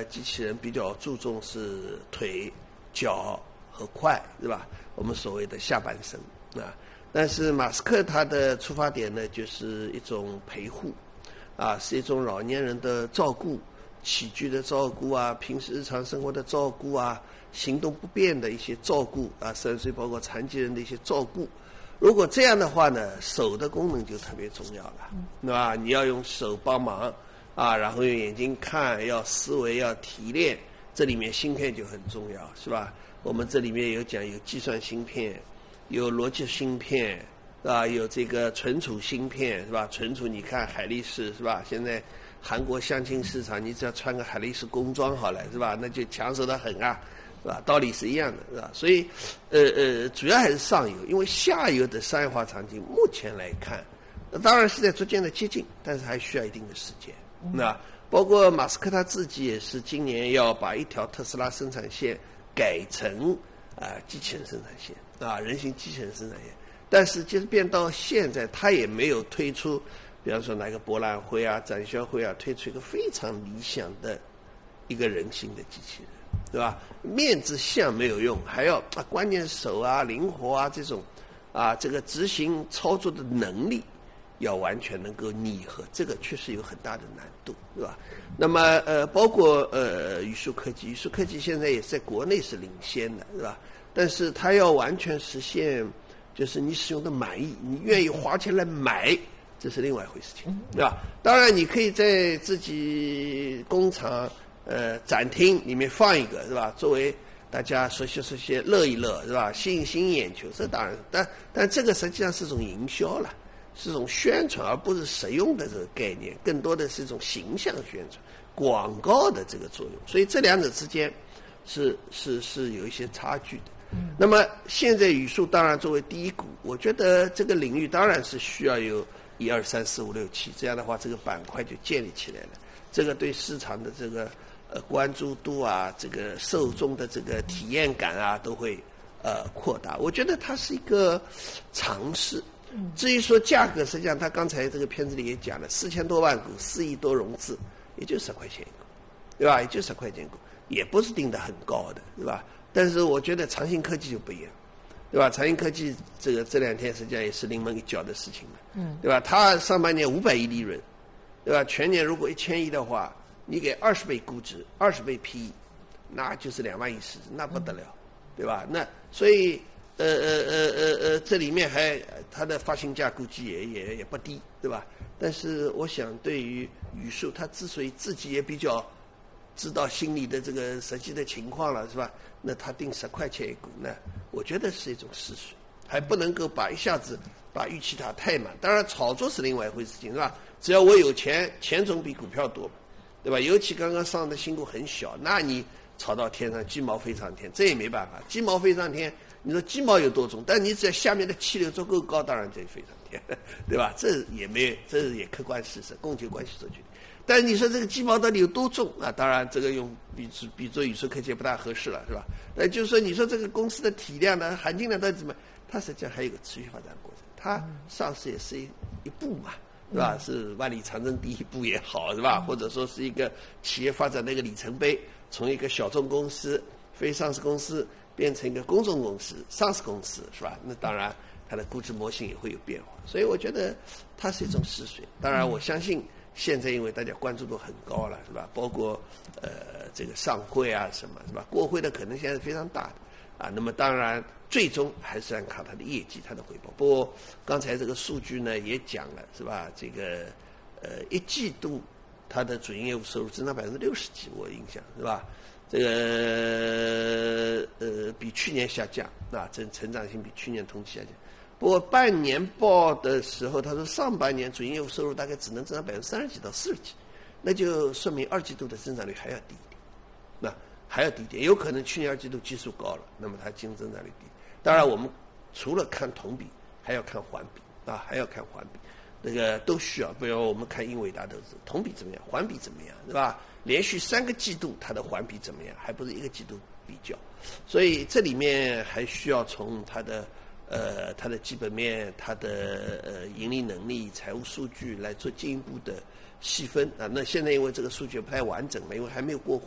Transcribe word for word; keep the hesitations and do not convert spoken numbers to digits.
机器人比较注重是腿、脚和髋，是吧？我们所谓的下半身啊。但是马斯克他的出发点呢，就是一种陪护，啊，是一种老年人的照顾、起居的照顾啊，平时日常生活的照顾啊，行动不便的一些照顾啊，甚至包括残疾人的一些照顾。如果这样的话呢，手的功能就特别重要了，对吧？你要用手帮忙啊，然后用眼睛看，要思维，要提炼，这里面芯片就很重要，是吧？我们这里面有讲有计算芯片，有逻辑芯片，啊，有这个存储芯片，是吧？存储你看海力士，是吧？现在韩国相亲市场，你只要穿个海力士工装好了，是吧？那就抢手的很啊。是吧？道理是一样的，是吧？所以，呃呃，主要还是上游，因为下游的商业化场景目前来看，当然是在逐渐的接近，但是还需要一定的时间。那、嗯、包括马斯克他自己也是今年要把一条特斯拉生产线改成啊、呃、机器人生产线啊，人形机器人生产线。但是即便到现在，他也没有推出，比方说哪个博览会啊、展销会啊，推出一个非常理想的一个人形的机器人。对吧？面子像没有用，还要啊，关键手啊、灵活啊这种，啊，这个执行操作的能力要完全能够拟合，这个确实有很大的难度，对吧？那么呃，包括呃宇树科技，宇树科技现在也在国内是领先的，对吧？但是它要完全实现，就是你使用的满意，你愿意花钱来买，这是另外一回事情，对吧？当然，你可以在自己工厂。呃，展厅里面放一个是吧？作为大家说些说些乐一乐是吧？吸引吸引眼球，这当然，但但这个实际上是一种营销了，是一种宣传，而不是实用的这个概念，更多的是一种形象宣传、广告的这个作用。所以这两者之间是是是有一些差距的。嗯、那么现在宇树当然作为第一股，我觉得这个领域当然是需要有一二三四五六七，这样的话这个板块就建立起来了。这个对市场的这个。呃，关注度啊，这个受众的这个体验感啊，都会呃扩大。我觉得它是一个尝试。至于说价格，实际上他刚才这个片子里也讲了，四千多万股，四亿多融资，也就十块钱一股，对吧？也就十块钱一股，也不是定的很高的，对吧？但是我觉得长信科技就不一样，对吧？长信科技这个这两天实际上也是临门一脚的事情了，嗯，对吧？它上半年五百亿利润，对吧？全年如果一千亿的话。你给二十倍估值，二十倍 P E， 那就是两万亿市值，那不得了，对吧？那所以呃呃呃呃呃，这里面还它的发行价估计也也也不低，对吧？但是我想，对于宇树，他之所以自己也比较知道心里的这个实际的情况了，是吧？那他定十块钱一股，那我觉得是一种试水，还不能够把一下子把预期打太满。当然，炒作是另外一回事情，是吧？只要我有钱，钱总比股票多。对吧？尤其刚刚上的新股很小，那你炒到天上，鸡毛飞上天，这也没办法。鸡毛飞上天，你说鸡毛有多重？但你只要下面的气流足够高，当然就飞上天，对吧？这也没，这也客观事实，供求关系所决定。但是你说这个鸡毛到底有多重啊？当然，这个用比比作宇树科技不大合适了，是吧？那就是说，你说这个公司的体量呢，含金量到底怎么？它实际上还有一个持续发展过程，它上市也是一一步嘛。是吧？是万里长征第一步也好，是吧？或者说是一个企业发展的一个里程碑，从一个小众公司、非上市公司变成一个公众公司、上市公司，是吧？那当然，它的估值模型也会有变化。所以我觉得它是一种试水。当然，我相信现在因为大家关注度很高了，是吧？包括呃这个上会啊什么，是吧？过会的可能性是非常大的。啊，那么当然，最终还是要看它的业绩、它的回报。不过刚才这个数据呢也讲了，是吧？这个呃一季度它的主营业务收入增长百分之六十几，我印象是吧？这个呃比去年下降，啊，这成长性比去年同期下降。不过半年报的时候，他说上半年主营业务收入大概只能增长百分之三十几到四十几，那就说明二季度的增长率还要低一点。那还要低一点，有可能去年二季度基数高了，那么它净增长率低。当然，我们除了看同比，还要看环比啊，还要看环比，那个都需要。比如我们看英伟达都是同比怎么样，环比怎么样，是吧？连续三个季度它的环比怎么样，还不是一个季度比较。所以这里面还需要从它的呃它的基本面、它的呃盈利能力、财务数据来做进一步的细分啊。那现在因为这个数据不太完整嘛，因为还没有过